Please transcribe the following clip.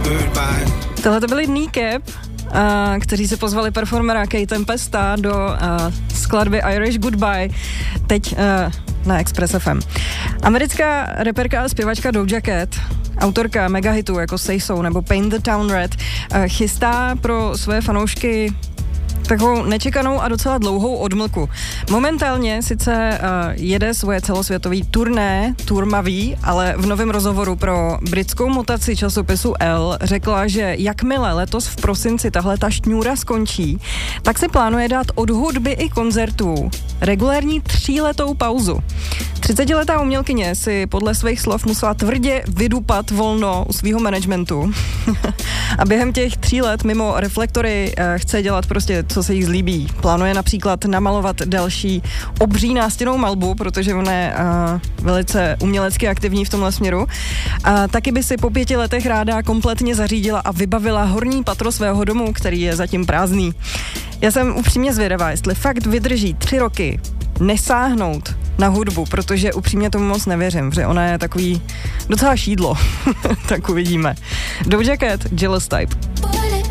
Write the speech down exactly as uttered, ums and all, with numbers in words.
Tohle to byli Kneecap, Uh, kteří si pozvali performera Kate Tempesta do uh, skladby Irish Goodbye, teď uh, na Express F M. Americká reperka a zpěvačka Doja Cat, autorka megahitů jako Say So nebo Paint the Town Red, uh, chystá pro své fanoušky takovou nečekanou a docela dlouhou odmlku. Momentálně sice uh, jede svoje celosvětový turné, turmavý, ale v novém rozhovoru pro britskou mutaci časopisu Elle řekla, že jakmile letos v prosinci tahle ta šňůra skončí, tak si plánuje dát od hudby i koncertů regulérní tříletou pauzu. třicetiletá umělkyně si podle svých slov musela tvrdě vydupat volno u svého managementu a během těch tří let mimo reflektory uh, chce dělat prostě, co se jí zlíbí. Plánuje například namalovat další obří nástěnnou malbu, protože ona je uh, velice umělecky aktivní v tomhle směru. A taky by si po pěti letech ráda kompletně zařídila a vybavila horní patro svého domu, který je zatím prázdný. Já jsem upřímně zvědavá, jestli fakt vydrží tři roky nesáhnout na hudbu, protože upřímně tomu moc nevěřím, že ona je takový docela šídlo. Tak uvidíme. Doja Cat, Jealous Type.